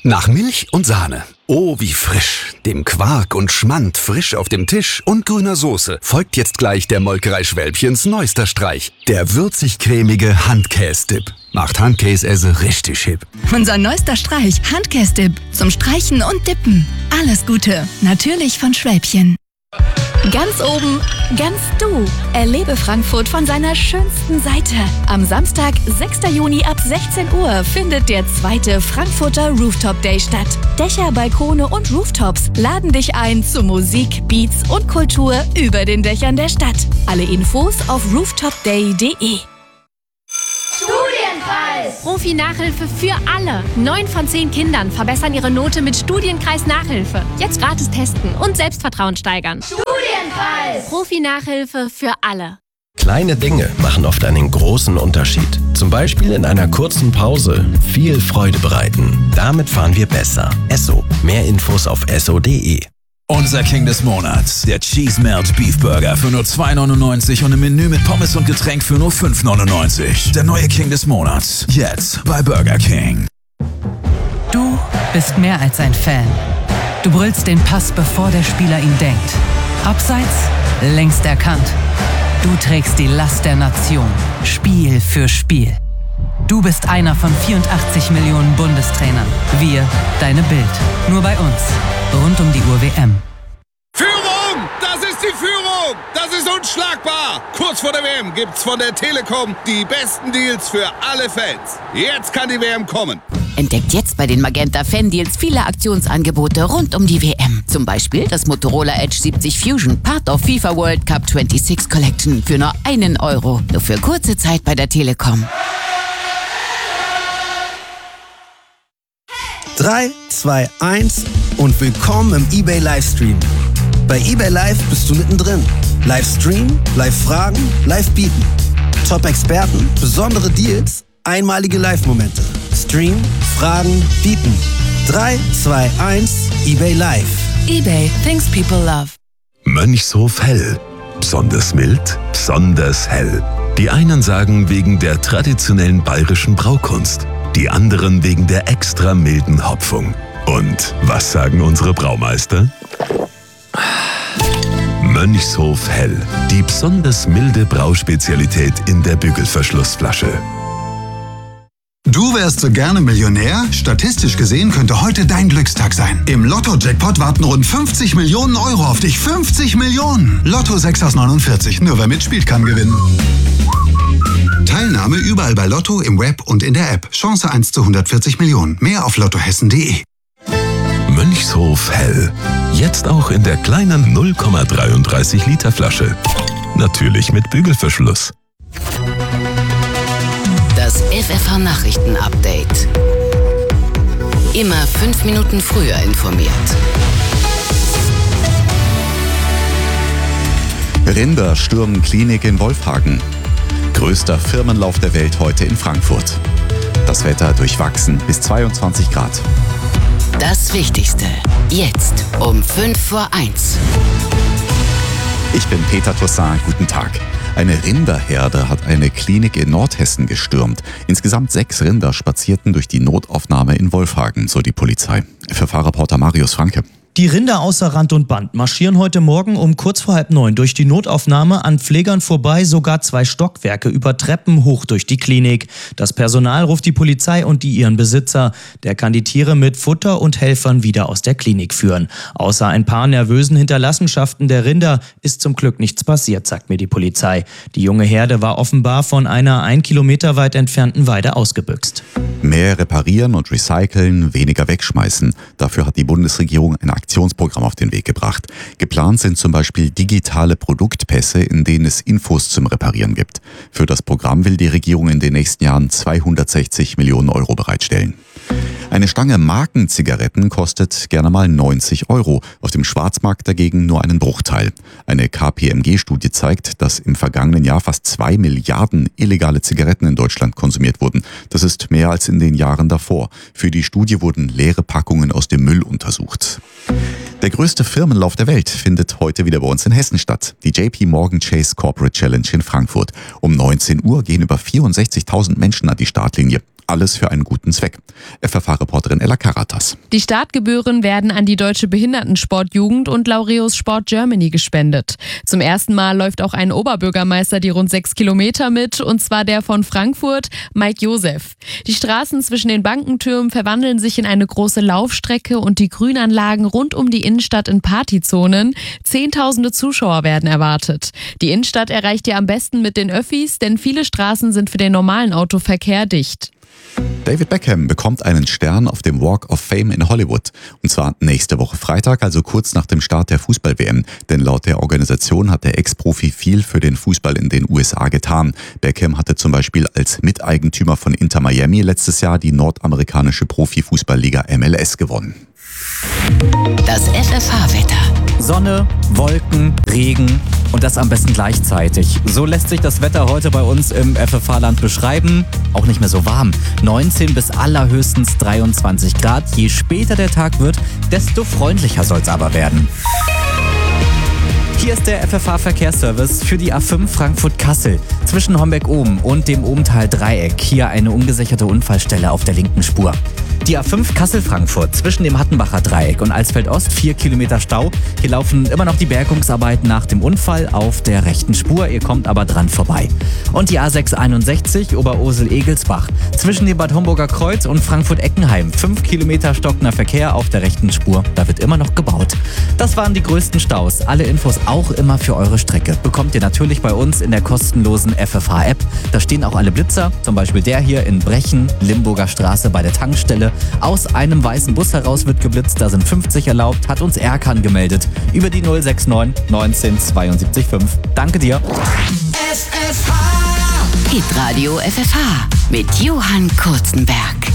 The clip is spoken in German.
Nach Milch und Sahne. Oh, wie frisch. Dem Quark und Schmand frisch auf dem Tisch und grüner Soße folgt jetzt gleich der Molkerei Schwälbchens neuester Streich. Der würzig-cremige Handkäse-Dip. Macht Handkäse richtig hip. Unser neuester Streich, Handkäse-Dip. Zum Streichen und Dippen. Alles Gute. Natürlich von Schwälbchen. Ganz oben, ganz du. Erlebe Frankfurt von seiner schönsten Seite. Am Samstag, 6. Juni ab 16 Uhr findet der 2. Frankfurter Rooftop Day statt. Dächer, Balkone und Rooftops laden dich ein zu Musik, Beats und Kultur über den Dächern der Stadt. Alle Infos auf rooftopday.de. Studienpreis! Profi-Nachhilfe für alle. 9 von 10 Kindern verbessern ihre Note mit Studienkreis Nachhilfe. Jetzt gratis testen und Selbstvertrauen steigern. Studienpreis! Profi-Nachhilfe für alle. Kleine Dinge machen oft einen großen Unterschied. Zum Beispiel in einer kurzen Pause viel Freude bereiten. Damit fahren wir besser. Esso. Mehr Infos auf esso.de. Unser King des Monats, der Cheese Melt Beef Burger für nur 2,99 und im Menü mit Pommes und Getränk für nur 5,99. Der neue King des Monats, jetzt bei Burger King. Du bist mehr als ein Fan. Du brüllst den Pass, bevor der Spieler ihn denkt. Abseits, längst erkannt. Du trägst die Last der Nation, Spiel für Spiel. Du bist einer von 84 Millionen Bundestrainern. Wir, deine Bild. Nur bei uns. Rund um die Uhr WM. Führung! Das ist die Führung! Das ist unschlagbar! Kurz vor der WM gibt's von der Telekom die besten Deals für alle Fans. Jetzt kann die WM kommen. Entdeckt jetzt bei den Magenta Fan Deals viele Aktionsangebote rund um die WM. Zum Beispiel das Motorola Edge 70 Fusion, Part of FIFA World Cup 26 Collection für nur 1 Euro. Nur für kurze Zeit bei der Telekom. 3, 2, 1 und willkommen im eBay Livestream. Bei eBay Live bist du mittendrin. Livestream, Live-Fragen, Live-Bieten. Top-Experten, besondere Deals, einmalige Live-Momente. Stream, Fragen, Bieten. 3, 2, 1, eBay Live. eBay, things people love. Mönchshof Hell. Besonders mild, besonders hell. Die einen sagen wegen der traditionellen bayerischen Braukunst. Die anderen wegen der extra milden Hopfung. Und was sagen unsere Braumeister? Mönchshof Hell. Die besonders milde Brauspezialität in der Bügelverschlussflasche. Du wärst so gerne Millionär? Statistisch gesehen könnte heute dein Glückstag sein. Im Lotto-Jackpot warten rund 50 Millionen Euro auf dich. 50 Millionen! Lotto 6 aus 49. Nur wer mitspielt, kann gewinnen. Teilnahme überall bei Lotto, im Web und in der App. Chance 1 zu 140 Millionen. Mehr auf lottohessen.de. Mönchshof Hell. Jetzt auch in der kleinen 0,33 Liter Flasche. Natürlich mit Bügelverschluss. Das FFH Nachrichten Update. Immer 5 Minuten früher informiert. Rinder stürmen Klinik in Wolfhagen. Größter Firmenlauf der Welt heute in Frankfurt. Das Wetter durchwachsen bis 22 Grad. Das Wichtigste. Jetzt um 5 vor 1. Ich bin Peter Toussaint. Guten Tag. Eine Rinderherde hat eine Klinik in Nordhessen gestürmt. Insgesamt 6 Rinder spazierten durch die Notaufnahme in Wolfhagen, so die Polizei. Verfahrreporter Marius Franke. Die Rinder außer Rand und Band marschieren heute Morgen um kurz vor 8:30 durch die Notaufnahme, an Pflegern vorbei, sogar 2 Stockwerke über Treppen hoch durch die Klinik. Das Personal ruft die Polizei und ihren Besitzer. Der kann die Tiere mit Futter und Helfern wieder aus der Klinik führen. Außer ein paar nervösen Hinterlassenschaften der Rinder ist zum Glück nichts passiert, sagt mir die Polizei. Die junge Herde war offenbar von einer 1 Kilometer weit entfernten Weide ausgebüxt. Mehr reparieren und recyceln, weniger wegschmeißen. Dafür hat die Bundesregierung ein Aktionsprogramm auf den Weg gebracht. Geplant sind zum Beispiel digitale Produktpässe, in denen es Infos zum Reparieren gibt. Für das Programm will die Regierung in den nächsten Jahren 260 Millionen Euro bereitstellen. Eine Stange Markenzigaretten kostet gerne mal 90 Euro, auf dem Schwarzmarkt dagegen nur einen Bruchteil. Eine KPMG-Studie zeigt, dass im vergangenen Jahr fast 2 Milliarden illegale Zigaretten in Deutschland konsumiert wurden. Das ist mehr als in den Jahren davor. Für die Studie wurden leere Packungen aus dem Müll untersucht. Der größte Firmenlauf der Welt findet heute wieder bei uns in Hessen statt. Die JP Morgan Chase Corporate Challenge in Frankfurt. Um 19 Uhr gehen über 64.000 Menschen an die Startlinie. Alles für einen guten Zweck. FFH-Reporterin Ella Karatas. Die Startgebühren werden an die Deutsche Behindertensportjugend und Laureus Sport Germany gespendet. Zum ersten Mal läuft auch ein Oberbürgermeister die rund 6 Kilometer mit, und zwar der von Frankfurt, Mike Josef. Die Straßen zwischen den Bankentürmen verwandeln sich in eine große Laufstrecke und die Grünanlagen rund um die Innenstadt in Partyzonen. Zehntausende Zuschauer werden erwartet. Die Innenstadt erreicht ihr am besten mit den Öffis, denn viele Straßen sind für den normalen Autoverkehr dicht. David Beckham bekommt einen Stern auf dem Walk of Fame in Hollywood. Und zwar nächste Woche Freitag, also kurz nach dem Start der Fußball-WM. Denn laut der Organisation hat der Ex-Profi viel für den Fußball in den USA getan. Beckham hatte zum Beispiel als Miteigentümer von Inter Miami letztes Jahr die nordamerikanische Profifußballliga MLS gewonnen. Das FFH-Wetter. Sonne, Wolken, Regen und das am besten gleichzeitig. So lässt sich das Wetter heute bei uns im FFH-Land beschreiben. Auch nicht mehr so warm. 19 bis allerhöchstens 23 Grad. Je später der Tag wird, desto freundlicher soll es aber werden. Hier ist der FFH-Verkehrsservice für die A5 Frankfurt-Kassel. Zwischen Homberg-Oben und dem Obental-Dreieck. Hier eine ungesicherte Unfallstelle auf der linken Spur. Die A5 Kassel-Frankfurt zwischen dem Hattenbacher Dreieck und Alsfeld-Ost 4 Kilometer Stau. Hier laufen immer noch die Bergungsarbeiten nach dem Unfall auf der rechten Spur. Ihr kommt aber dran vorbei. Und die A661 Oberursel-Egelsbach zwischen dem Bad Homburger Kreuz und Frankfurt-Eckenheim. 5 Kilometer stockender Verkehr auf der rechten Spur. Da wird immer noch gebaut. Das waren die größten Staus. Alle Infos auch immer für eure Strecke bekommt ihr natürlich bei uns in der kostenlosen FFH-App. Da stehen auch alle Blitzer, zum Beispiel der hier in Brechen, Limburger Straße bei der Tankstelle. Aus einem weißen Bus heraus wird geblitzt, da sind 50 erlaubt, hat uns Erkan gemeldet. Über die 069 19 72 5. Danke dir. FFH. Hitradio FFH mit Johann Kurzenberg.